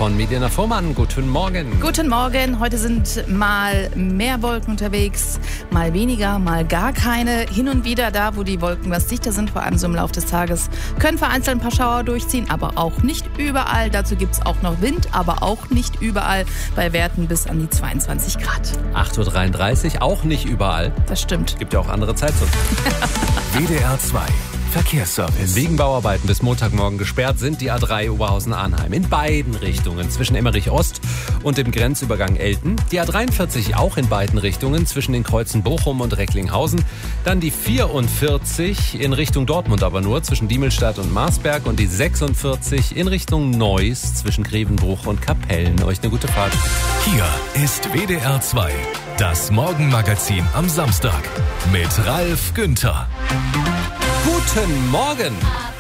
von Medina Vormann. Guten Morgen. Guten Morgen. Heute sind mal mehr Wolken unterwegs, mal weniger, mal gar keine. Hin und wieder da, wo die Wolken was dichter sind, vor allem so im Laufe des Tages, können vereinzelt ein paar Schauer durchziehen, aber auch nicht überall. Dazu gibt es auch noch Wind, aber auch nicht überall, bei Werten bis an die 22 Grad. 8.33 Uhr, auch nicht überall. Das stimmt. Gibt ja auch andere Zeitzonen. WDR 2 Verkehrsservice. Wegen Bauarbeiten bis Montagmorgen gesperrt sind die A3 Oberhausen-Arnheim in beiden Richtungen, zwischen Emmerich Ost und dem Grenzübergang Elten. Die A43 auch in beiden Richtungen, zwischen den Kreuzen Bochum und Recklinghausen. Dann die 44 in Richtung Dortmund aber nur, zwischen Diemelstadt und Marsberg. Und die 46 in Richtung Neuss, zwischen Grevenbruch und Kapellen. Euch eine gute Fahrt. Hier ist WDR 2, das Morgenmagazin am Samstag mit Ralf Günther. Guten Morgen!